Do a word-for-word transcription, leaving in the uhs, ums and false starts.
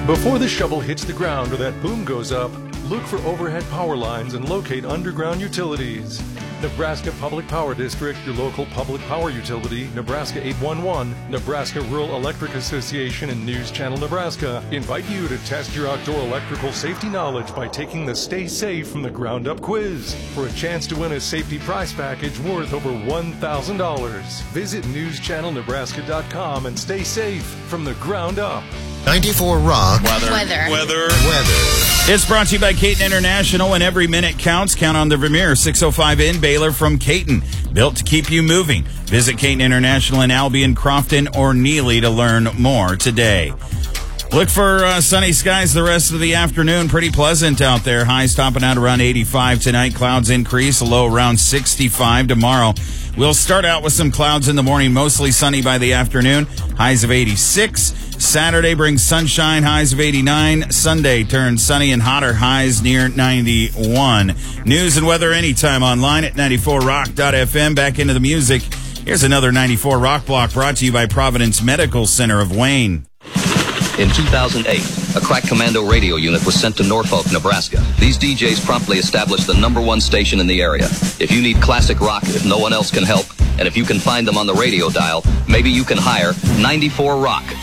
Before the shovel hits the ground or that boom goes up, look for overhead power lines and locate underground utilities. Nebraska Public Power District, your local public power utility, Nebraska eight one one, Nebraska Rural Electric Association, and News Channel Nebraska invite you to test your outdoor electrical safety knowledge by taking the Stay Safe from the Ground Up quiz for a chance to win a safety prize package worth over one thousand dollars. Visit news channel nebraska dot com and stay safe from the ground up. ninety-four Rock. Weather. Weather. Weather. Weather. It's brought to you by Caton International, and every minute counts. Count on the Vermeer, six oh five in Baylor from Caton. Built to keep you moving. Visit Caton International in Albion, Crofton, or Neely to learn more today. Look for uh, sunny skies the rest of the afternoon. Pretty pleasant out there. Highs topping out around eighty-five tonight. Clouds increase, a low around sixty-five tomorrow. We'll start out with some clouds in the morning, mostly sunny by the afternoon. Highs of eighty-six. Saturday brings sunshine, highs of eighty-nine. Sunday turns sunny and hotter, highs near ninety-one. News and weather anytime online at ninety-four rock dot f m. Back into the music. Here's another ninety-four Rock Block brought to you by Providence Medical Center of Wayne. In two thousand eight, a crack commando radio unit was sent to Norfolk, Nebraska. These D Js promptly established the number one station in the area. If you need classic rock, if no one else can help, and if you can find them on the radio dial, maybe you can hire ninety-four Rock.